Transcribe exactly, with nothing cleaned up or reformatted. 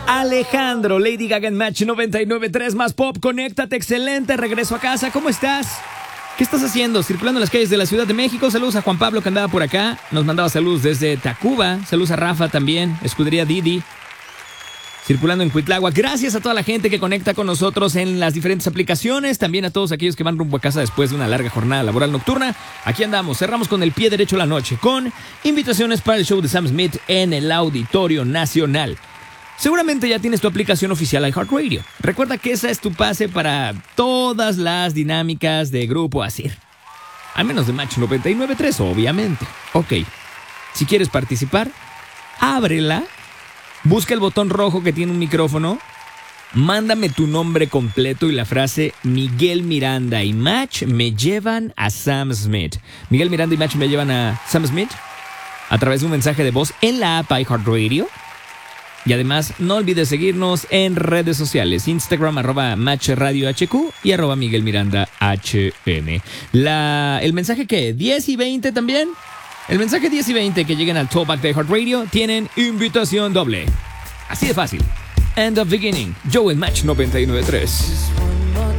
Alejandro, Lady Gaga en Match noventa y nueve punto tres más pop. Conéctate, excelente, regreso a casa. ¿Cómo estás? ¿Qué estás haciendo? Circulando en las calles de la Ciudad de México. Saludos a Juan Pablo que andaba por acá. Nos mandaba saludos desde Tacuba. Saludos a Rafa también. Escudería Didi. Circulando en Cuitláhuac. Gracias a toda la gente que conecta con nosotros en las diferentes aplicaciones. También a todos aquellos que van rumbo a casa después de una larga jornada laboral nocturna. Aquí andamos. Cerramos con el pie derecho la noche con invitaciones para el show de Sam Smith en el Auditorio Nacional. Seguramente ya tienes tu aplicación oficial iHeartRadio. Recuerda que esa es tu pase para todas las dinámicas de Grupo Asir. Al menos de Match noventa y nueve punto tres, obviamente. Ok. Si quieres participar, ábrela. Busca el botón rojo que tiene un micrófono. Mándame tu nombre completo y la frase Miguel Miranda y Match me llevan a Sam Smith. Miguel Miranda y Match me llevan a Sam Smith a través de un mensaje de voz en la app iHeartRadio. Y además, no olvides seguirnos en redes sociales. Instagram, arroba Match Radio H Q y arroba Miguel Miranda H M. La, el mensaje que diez y veinte también. El mensaje diez y veinte que lleguen al Tallback de iHeartRadio tienen invitación doble. Así de fácil. End of beginning. Joe en Match noventa y nueve punto tres.